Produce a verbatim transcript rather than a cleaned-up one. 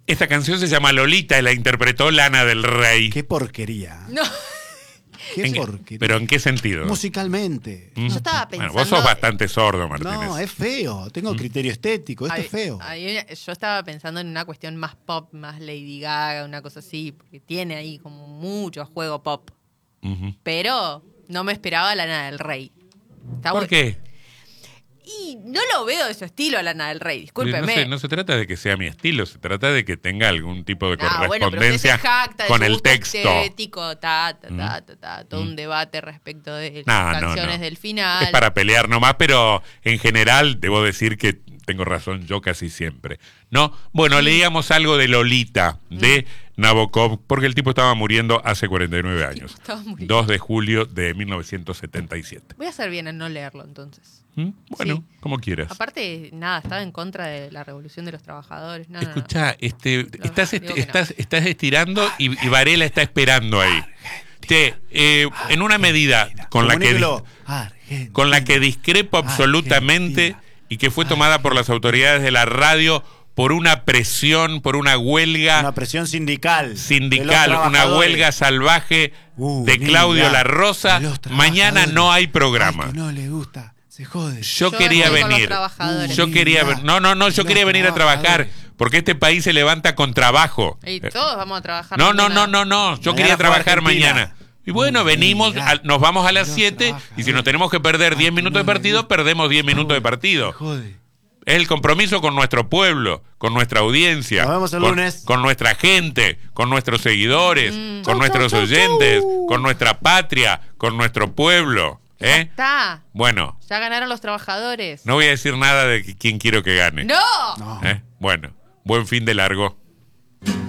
Esta canción se llama Lolita y la interpretó Lana del Rey. Qué porquería. No. Qué ¿En qué- porquería. ¿Pero en qué sentido? Musicalmente. Mm. Yo estaba pensando... Bueno, vos sos bastante sordo, Martínez. No, es feo. Tengo criterio estético. Esto Ay, es feo. ay, yo estaba pensando en una cuestión más pop, más Lady Gaga, una cosa así, porque tiene ahí como mucho juego pop. Ujú. Pero no me esperaba Lana del Rey. Está ¿Por bu- qué? Y no lo veo de su estilo a Lana del Rey, No discúlpeme. se, no se trata de que sea mi estilo, se trata de que tenga algún tipo de Ah, bueno, pero usted se correspondencia jacta de con su el gusto texto. estético, ta, ta, ta, ta, ta, todo Mm. un debate respecto de No, las no, canciones no. del final. Es para pelear nomás, pero en general debo decir que tengo razón yo casi siempre. ¿No? Bueno, leíamos algo de Lolita, de Nabokov, porque el tipo estaba muriendo hace cuarenta y nueve años. Estaba muriendo. dos de julio de mil novecientos setenta y siete. Voy a hacer bien en no leerlo entonces. ¿Mm? Bueno, Sí. como quieras. Aparte, nada, estaba en contra de la revolución de los trabajadores. No, no, no. Escuchá, este, estás, digo est- que no. estás, estás estirando y, y Varela está esperando ahí. Che, eh, en una medida con la que Comuníquelo. Argentina. con la que discrepo absolutamente Argentina. y que fue tomada por las autoridades de la radio por una presión, por una huelga Una presión sindical. de sindical, los una trabajadores. huelga salvaje Uh, de Claudio mira, La Rosa. de los Mañana trabajadores. no hay programa. Al que no le gusta, se jode. Yo, Yo quería estoy con los venir. trabajadores. Yo quería Mira, ver- No, no, no, yo los quería venir a trabajar trabajadores. porque este país se levanta con trabajo. Y todos vamos a trabajar. No, no, mañana. no, no, no. Yo Mañana quería juega trabajar Argentina. mañana. Y bueno, Uh, venimos, mira, al- nos vamos a las los siete y si trabajadores. nos tenemos que perder Al diez que minutos no de le partido, gusta, perdemos diez se minutos de jode, partido. se jode. Es el compromiso con nuestro pueblo, con nuestra audiencia. Nos vemos el con, lunes. Con nuestra gente, con nuestros seguidores, Mm. con Chau, nuestros chau, chau, oyentes, chau. con nuestra patria, con nuestro pueblo. Ya ¿Eh? está. Bueno, Ya ganaron los trabajadores. no voy a decir nada de quién quiero que gane. ¡No! No. ¿Eh? Bueno, buen fin de largo.